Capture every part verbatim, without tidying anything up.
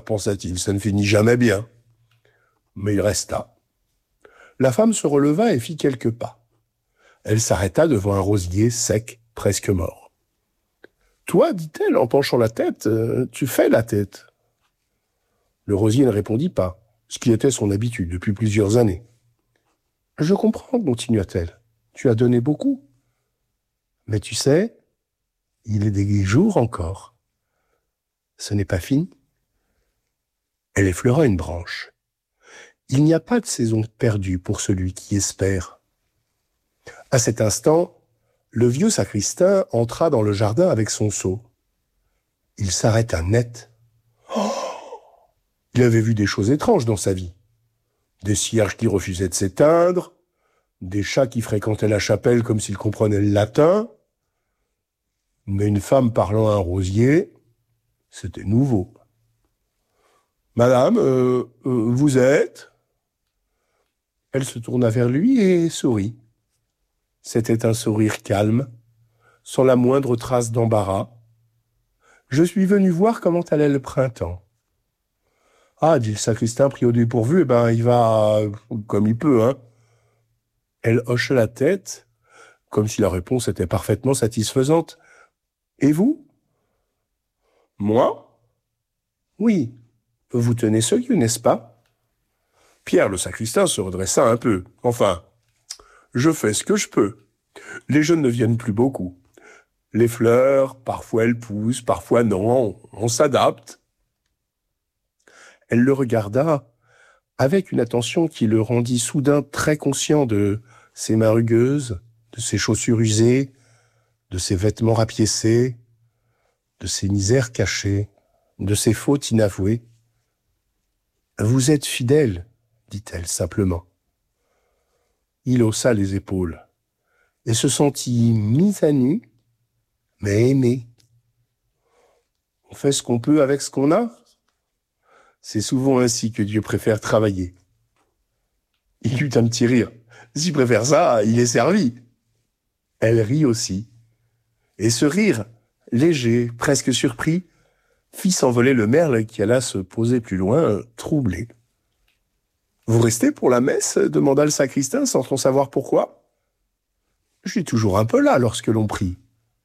faire, pensa-t-il, ça ne finit jamais bien. Mais il resta. La femme se releva et fit quelques pas. Elle s'arrêta devant un rosier sec, presque mort. « Toi, dit-elle en penchant la tête, euh, tu fais la tête. » Le rosier ne répondit pas, ce qui était son habitude depuis plusieurs années. « Je comprends, continua-t-elle. Tu as donné beaucoup. Mais tu sais, il est des jours encore. Ce n'est pas fini. » Elle effleura une branche. Il n'y a pas de saison perdue pour celui qui espère. À cet instant, le vieux sacristain entra dans le jardin avec son seau. Il s'arrêta net. Oh ! Il avait vu des choses étranges dans sa vie. Des cierges qui refusaient de s'éteindre, des chats qui fréquentaient la chapelle comme s'ils comprenaient le latin. Mais une femme parlant à un rosier, c'était nouveau. « Madame, euh, euh, vous êtes ?» Elle se tourna vers lui et sourit. C'était un sourire calme, sans la moindre trace d'embarras. « Je suis venu voir comment allait le printemps. »« Ah, dit le sacristain pris au dépourvu, eh ben, il va euh, comme il peut, hein. » Elle hocha la tête, comme si la réponse était parfaitement satisfaisante. « Et vous ?»« Moi ?»« Oui. Vous tenez ce lieu, n'est-ce pas ?» Pierre, le sacristain, se redressa un peu. « Enfin, je fais ce que je peux. Les jeunes ne viennent plus beaucoup. Les fleurs, parfois elles poussent, parfois non, on, on s'adapte. » Elle le regarda avec une attention qui le rendit soudain très conscient de ses mains rugueuses, de ses chaussures usées, de ses vêtements rapiécés, de ses misères cachées, de ses fautes inavouées. « Vous êtes fidèle, dit-elle simplement. Il haussa les épaules et se sentit mis à nu, mais aimé. On fait ce qu'on peut avec ce qu'on a. C'est souvent ainsi que Dieu préfère travailler. Il eut un petit rire. S'il préfère ça, il est servi. Elle rit aussi. Et ce rire, léger, presque surpris, fit s'envoler le merle qui alla se poser plus loin, troublé. « Vous restez pour la messe ?» demanda le sacristain sans trop savoir pourquoi. « Je suis toujours un peu là lorsque l'on prie. »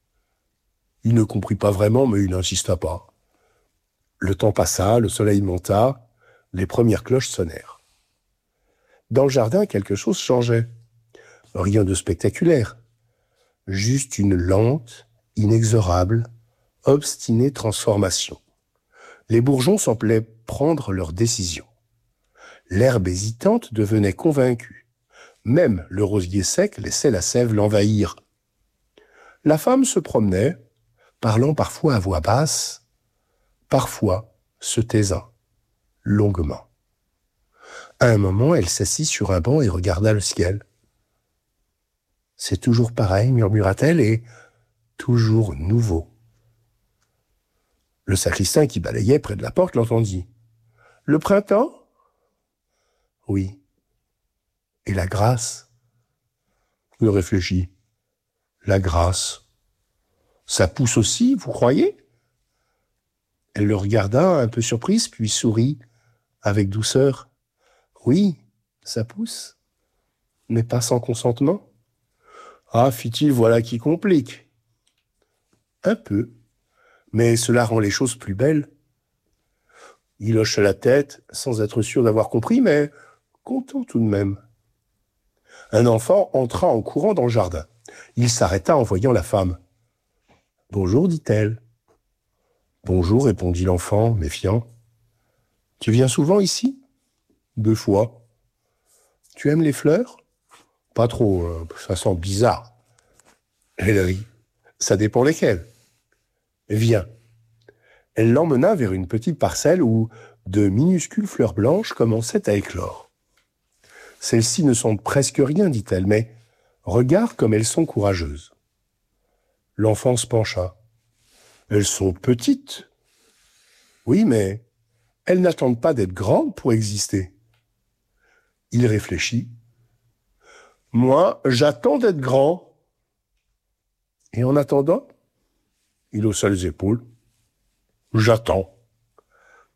Il ne comprit pas vraiment, mais il n'insista pas. Le temps passa, le soleil monta, les premières cloches sonnèrent. Dans le jardin, quelque chose changeait. Rien de spectaculaire. Juste une lente, inexorable, obstinée transformation. Les bourgeons semblaient prendre leur décision. L'herbe hésitante devenait convaincue. Même le rosier sec laissait la sève l'envahir. La femme se promenait, parlant parfois à voix basse, parfois se taisant, longuement. À un moment, elle s'assit sur un banc et regarda le ciel. « C'est toujours pareil, murmura-t-elle, et toujours nouveau. » Le sacristain qui balayait près de la porte l'entendit. « Le printemps ?»« Oui. »« Et la grâce ?» Il réfléchit. « La grâce. Ça pousse aussi, vous croyez ?» Elle le regarda un peu surprise, puis sourit avec douceur. « Oui, ça pousse, mais pas sans consentement. »« Ah, fit-il, voilà qui complique. »« Un peu, mais cela rend les choses plus belles. » Il hocha la tête, sans être sûr d'avoir compris, mais content tout de même. Un enfant entra en courant dans le jardin. Il s'arrêta en voyant la femme. « Bonjour, dit-elle. »« Bonjour, répondit l'enfant, méfiant. »« Tu viens souvent ici ?»« Deux fois. »« Tu aimes les fleurs ?»« Pas trop, euh, ça sent bizarre. » Elle rit. « Ça dépend lesquelles. »« Viens. » Elle l'emmena vers une petite parcelle où de minuscules fleurs blanches commençaient à éclore. « Celles-ci ne sentent presque rien, dit-elle, mais regarde comme elles sont courageuses. » L'enfant se pencha. « Elles sont petites. »« Oui, mais elles n'attendent pas d'être grandes pour exister. » Il réfléchit. « Moi, j'attends d'être grand. » Et en attendant, il haussa les épaules. « J'attends. »